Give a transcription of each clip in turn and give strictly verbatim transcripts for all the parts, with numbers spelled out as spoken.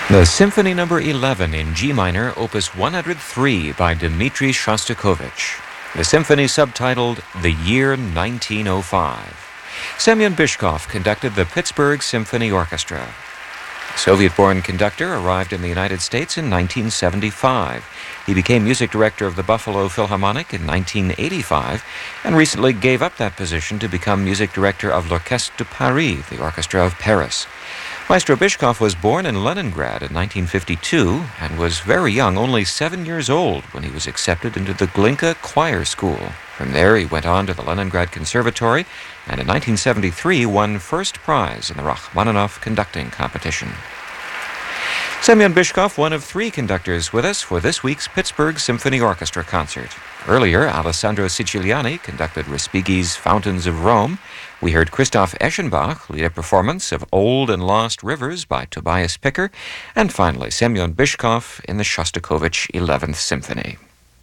The Symphony Number eleven in G minor, Opus one hundred three by Dmitri Shostakovich. The symphony subtitled The Year nineteen oh five. Semyon Byshkov conducted the Pittsburgh Symphony Orchestra. The Soviet-born conductor arrived in the United States in nineteen seventy-five. He became music director of the Buffalo Philharmonic in nineteen eighty-five and recently gave up that position to become music director of l'Orchestre de Paris, the Orchestra of Paris. Maestro Byshkov was born in Leningrad in nineteen fifty-two and was very young, only seven years old, when he was accepted into the Glinka Choir School. From there, he went on to the Leningrad Conservatory and in nineteen seventy-three won first prize in the Rachmaninoff conducting competition. Semyon Byshkov, one of three conductors with us for this week's Pittsburgh Symphony Orchestra concert. Earlier, Alessandro Siciliani conducted Respighi's Fountains of Rome. We heard Christoph Eschenbach lead a performance of Old and Lost Rivers by Tobias Picker, and finally Semyon Byshkov in the Shostakovich eleventh Symphony.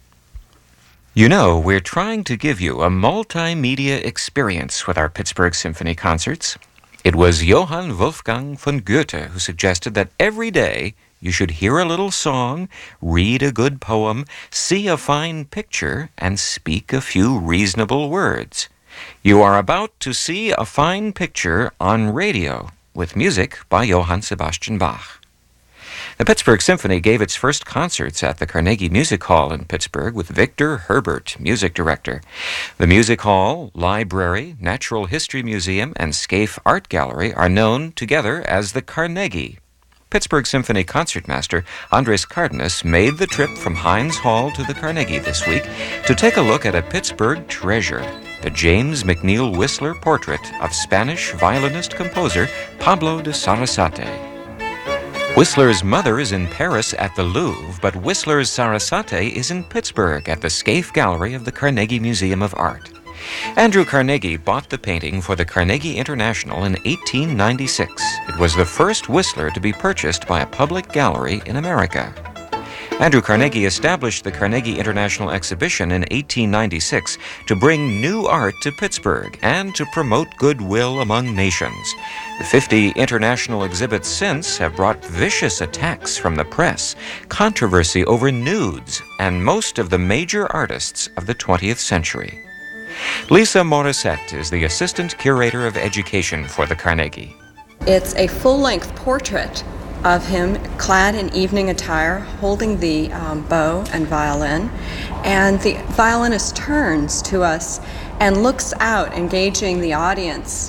You know, we're trying to give you a multimedia experience with our Pittsburgh Symphony concerts. It was Johann Wolfgang von Goethe who suggested that every day you should hear a little song, read a good poem, see a fine picture, and speak a few reasonable words. You are about to see a fine picture on radio with music by Johann Sebastian Bach. The Pittsburgh Symphony gave its first concerts at the Carnegie Music Hall in Pittsburgh with Victor Herbert, music director. The Music Hall, Library, Natural History Museum, and Scaife Art Gallery are known together as the Carnegie. Pittsburgh Symphony concertmaster Andres Cardenas made the trip from Heinz Hall to the Carnegie this week to take a look at a Pittsburgh treasure, the James McNeill Whistler portrait of Spanish violinist-composer Pablo de Sarasate. Whistler's mother is in Paris at the Louvre, but Whistler's Sarasate is in Pittsburgh at the Scaife Gallery of the Carnegie Museum of Art. Andrew Carnegie bought the painting for the Carnegie International in eighteen ninety-six. It was the first Whistler to be purchased by a public gallery in America. Andrew Carnegie established the Carnegie International Exhibition in eighteen ninety-six to bring new art to Pittsburgh and to promote goodwill among nations. The fifty international exhibits since have brought vicious attacks from the press, controversy over nudes, and most of the major artists of the twentieth century. Lisa Morissette is the Assistant Curator of Education for the Carnegie. It's a full-length portrait of him clad in evening attire, holding the um, bow and violin, and the violinist turns to us and looks out, engaging the audience.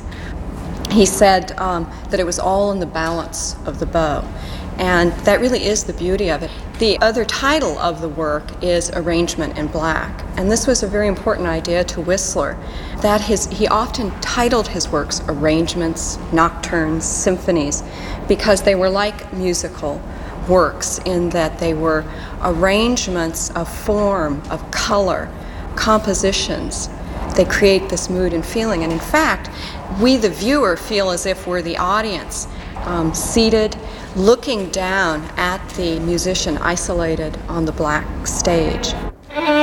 He said um, that it was all in the balance of the bow, and that really is the beauty of it. The other title of the work is Arrangement in Black, and this was a very important idea to Whistler, that his, he often titled his works arrangements, nocturnes, symphonies, because they were like musical works in that they were arrangements of form, of color, compositions. They create this mood and feeling, and in fact, we the viewer feel as if we're the audience, um, seated, looking down at the musician isolated on the black stage.